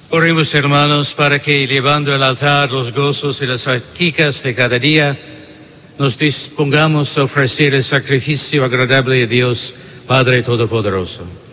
Oremos, hermanos, para que, llevando al altar los gozos y las fatigas de cada día, nos dispongamos a ofrecer el sacrificio agradable a Dios, Padre Todopoderoso.